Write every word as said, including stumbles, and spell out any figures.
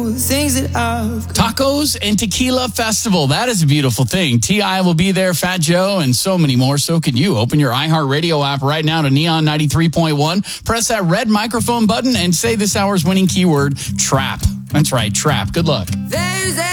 the things that I've Tacos and Tequila Festival. That is a beautiful thing. T I will be there, Fat Joe, and so many more. So can you. Open your iHeartRadio app right now to Neon ninety-three point one. Press that red microphone button and say this hour's winning keyword, trap. That's right, trap. Good luck. There's